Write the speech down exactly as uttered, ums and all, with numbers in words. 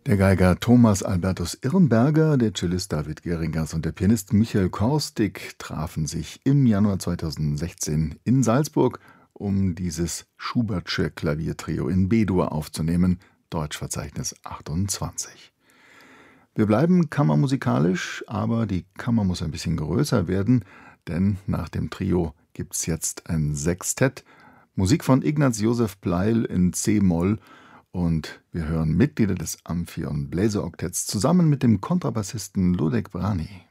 Der Geiger Thomas Albertus Irrenberger, der Cellist David Geringers und der Pianist Michael Korstig trafen sich im Januar zweitausendsechzehn in Salzburg, um dieses Schubertsche Klaviertrio in B-Dur aufzunehmen, Deutschverzeichnis achtundzwanzig. Wir bleiben kammermusikalisch, aber die Kammer muss ein bisschen größer werden, denn nach dem Trio gibt's jetzt ein Sextett, Musik von Ignaz Josef Pleyel in C-Moll, und wir hören Mitglieder des Amphion Bläseroktetts zusammen mit dem Kontrabassisten Ludek Vrany.